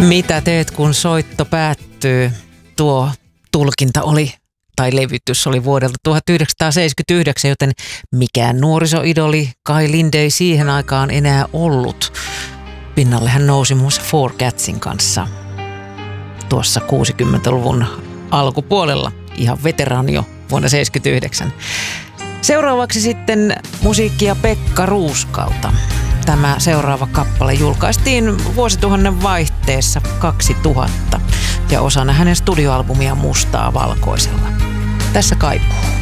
Mitä teet, kun soitto päättyy? Tuo tulkinta oli, tai levytys oli vuodelta 1979, joten mikään nuorisoidoli Kai Linde ei siihen aikaan enää ollut. Pinnalle hän nousi muun muassa Four Catsin kanssa tuossa 60-luvun alkupuolella. Ihan veteraani jo vuonna 1979. Seuraavaksi sitten musiikkia Pekka Ruuskalta. Tämä seuraava kappale julkaistiin vuosituhannen vaihteessa 2000 ja osana hänen studioalbumia Mustaa valkoisella. Tässä Kaipuu.